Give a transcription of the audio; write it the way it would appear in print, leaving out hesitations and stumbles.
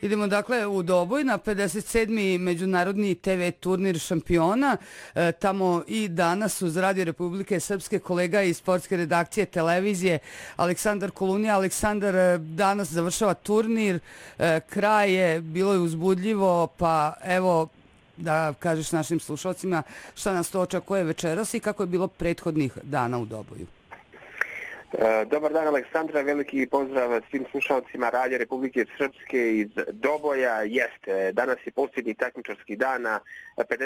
Idemo dakle u Doboj na 57. međunarodni TV turnir šampiona. Tamo i danas uz Radio Republike Srpske kolega iz sportske redakcije televizije Aleksandar Kolunija. Aleksandar, danas završava turnir, kraj je, bilo je uzbudljivo, pa evo da kažeš našim slušalcima šta nas to očekuje večeras i kako je bilo prethodnih dana u Doboju. Dobar dan Aleksandra, veliki pozdrav svim slušalcima Radio Republike Srpske iz Doboja. Jeste, danas je posljednji takmičarski dan na